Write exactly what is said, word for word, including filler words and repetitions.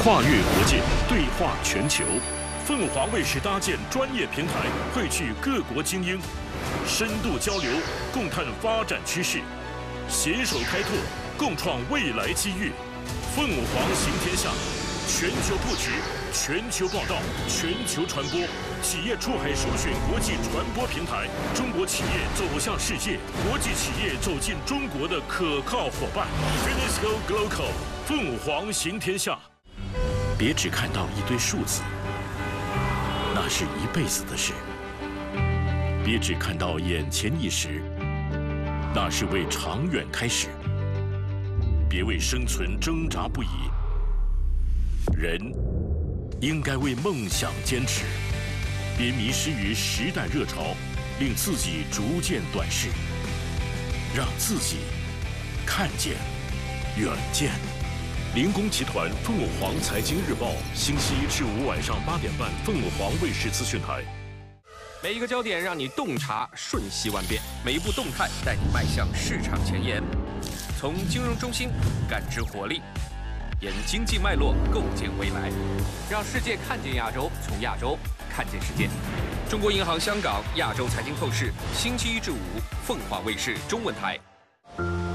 跨越国界，对话全球。凤凰卫视搭建专业平台，汇聚各国精英，深度交流，共探发展趋势，携手开拓，共创未来机遇。凤凰行天下，全球布局，全球报道，全球传播，企业出海首选国际传播平台，中国企业走向世界，国际企业走进中国的可靠伙伴。Finisco Global， 凤凰行天下。别只看到一堆数字，那是一辈子的事。别只看到眼前一时，那是为长远开始。别为生存挣扎不已，人应该为梦想坚持。别迷失于时代热潮，令自己逐渐短视，让自己看见远见。林工集团凤凰财经日报，星期一至五晚上八点半，凤凰卫视资讯台。 每一个焦点让你洞察瞬息万变，每一步动态带你迈向市场前沿。从金融中心感知活力，沿经济脉络构建未来，让世界看见亚洲，从亚洲看见世界。中国银行香港亚洲财经透视，星期一至五，凤凰卫视中文台。